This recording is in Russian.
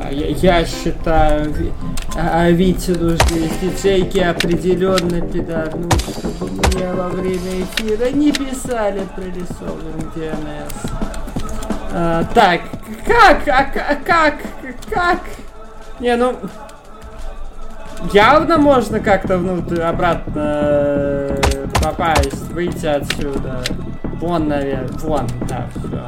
Я считаю, Вите нужны диджейки определенно пидор, ну, чтобы мне во время эфира не писали прорисован DNS. Так, как? Не, ну... Явно можно как-то внутрь, обратно попасть, выйти отсюда. Вон, наверное, вон, да, все.